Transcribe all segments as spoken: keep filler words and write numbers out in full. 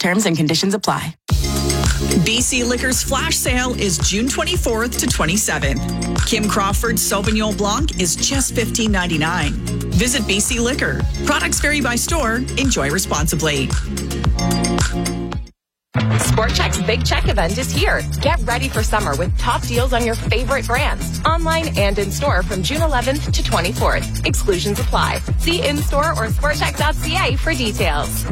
Terms and conditions apply. B C Liquor's flash sale is June twenty-fourth to twenty-seventh. Kim Crawford's Sauvignon Blanc is just fifteen ninety-nine. Visit B C Liquor. Products vary by store. Enjoy responsibly. Sport Chek's Big Check event is here. Get ready for summer with top deals on your favorite brands. Online and in-store from June eleventh to twenty-fourth. Exclusions apply. See in-store or sport chek dot c a for details.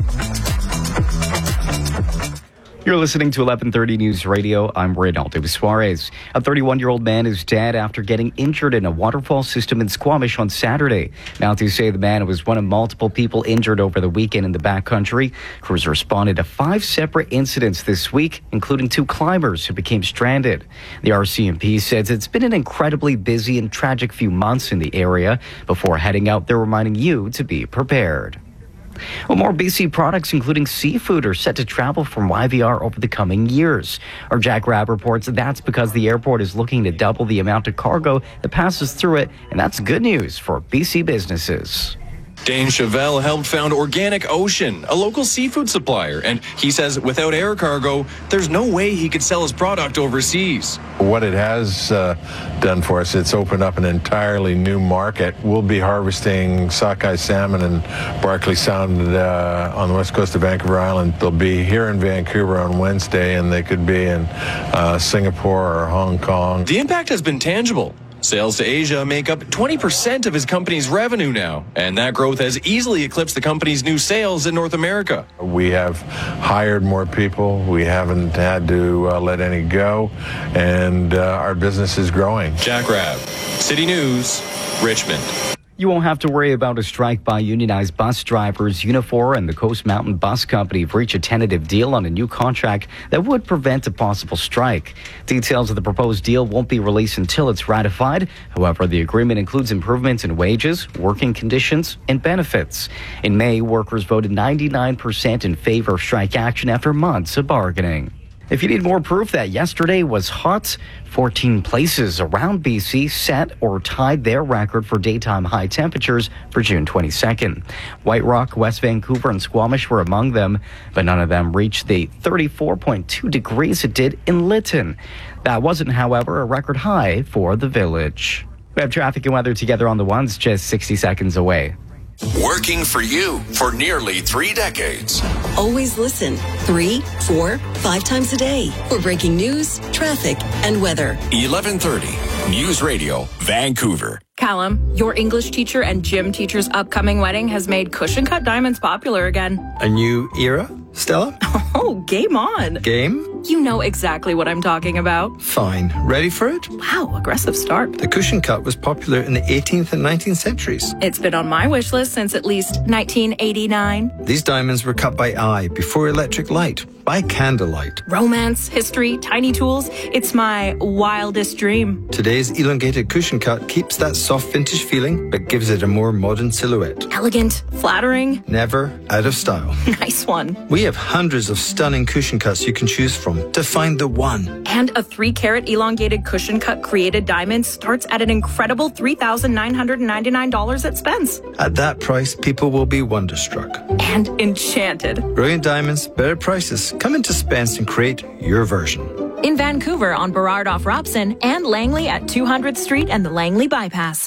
You're listening to eleven thirty News Radio. I'm Reynaldo Suarez. A thirty-one-year-old man is dead after getting injured in a waterfall system in Squamish on Saturday. Mounties say the man was one of multiple people injured over the weekend in the backcountry. Crews responded to five separate incidents this week, including two climbers who became stranded. The R C M P says it's been an incredibly busy and tragic few months in the area. Before heading out, they're reminding you to be prepared. Well, more B C products, including seafood, are set to travel from Y V R over the coming years. Our Jack Rabb reports that's because the airport is looking to double the amount of cargo that passes through it, and that's good news for B C businesses. Dane Chevelle helped found Organic Ocean, a local seafood supplier, and he says without air cargo, there's no way he could sell his product overseas. What it has uh, done for us, it's opened up an entirely new market. We'll be harvesting sockeye salmon in Barkley Sound uh, on the west coast of Vancouver Island. They'll be here in Vancouver on Wednesday, and they could be in uh, Singapore or Hong Kong. The impact has been tangible. Sales to Asia make up twenty percent of his company's revenue now, and that growth has easily eclipsed the company's new sales in North America. We have hired more people. We haven't had to uh, let any go, and uh, our business is growing. Jack Rabb, City News, Richmond. You won't have to worry about a strike by unionized bus drivers. Unifor and the Coast Mountain Bus Company have reached a tentative deal on a new contract that would prevent a possible strike. Details of the proposed deal won't be released until it's ratified. However, the agreement includes improvements in wages, working conditions, and benefits. In May, workers voted ninety-nine percent in favor of strike action after months of bargaining. If you need more proof that yesterday was hot, fourteen places around B C set or tied their record for daytime high temperatures for June twenty-second. White Rock, West Vancouver, and Squamish were among them, but none of them reached the thirty-four point two degrees it did in Lytton. That wasn't, however, a record high for the village. We have traffic and weather together on the ones just sixty seconds away. Working for you for nearly three decades. Always listen three, four, five times a day for breaking news, traffic, and weather. eleven thirty News Radio, Vancouver. Callum, your English teacher and gym teacher's upcoming wedding has made cushion cut diamonds popular again. A new era, Stella? Oh, game on. Game? You know exactly what I'm talking about. Fine. Ready for it? Wow, aggressive start. The cushion cut was popular in the eighteenth and nineteenth centuries. It's been on my wish list since at least nineteen eighty-nine. These diamonds were cut by eye before electric light, by candlelight. Romance, history, tiny tools. It's my wildest dream. Today's elongated cushion cut keeps that soft vintage feeling, but gives it a more modern silhouette. Elegant, flattering. Never out of style. Nice one. We have hundreds of stunning cushion cuts you can choose from to find the one. And a three carat elongated cushion cut created diamond starts at an incredible three thousand nine hundred ninety-nine dollars at Spence. At that price, people will be wonderstruck. And enchanted. Brilliant diamonds, better prices. Come into Spence and create your version. In Vancouver on Burrard off Robson and Langley at two hundredth Street and the Langley Bypass.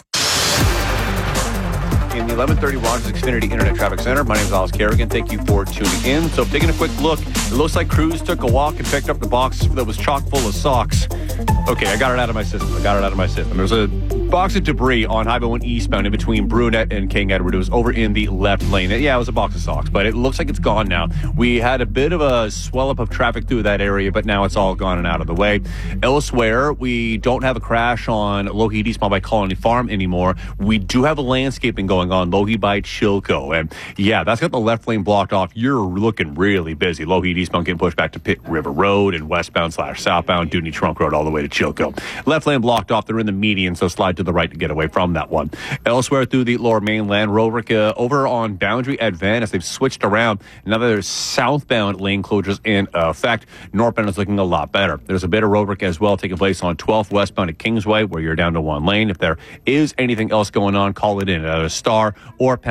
In the eleven thirty Rogers Xfinity Internet Traffic Center. My name is Alice Kerrigan. Thank you for tuning in. So taking a quick look, it looks like crews took a walk and picked up the box that was chock full of socks. Okay, I got it out of my system. I got it out of my system. There's a box of debris on Highway one eastbound in between Brunette and King Edward. It was over in the left lane. Yeah, it was a box of socks, but it looks like it's gone now. We had a bit of a swell up of traffic through that area, but now it's all gone and out of the way. Elsewhere, we don't have a crash on Lougheed eastbound by Colony Farm anymore. We do have a landscaping going on Lougheed by Chilco, and yeah, that's got the left lane blocked off. You're looking really busy. Lougheed eastbound getting pushed back to Pitt River Road and westbound slash southbound Dewdney Trunk Road all the way to Chilco. Left lane blocked off. They're in the median, so slide to the right to get away from that one. Elsewhere through the lower mainland, Roerick uh, over on Boundary at Venice, they've switched around. Now there's southbound lane closures in effect. Northbound is looking a lot better. There's a bit of Roerick as well taking place on twelfth westbound at Kingsway, where you're down to one lane. If there is anything else going on, call it in at a star or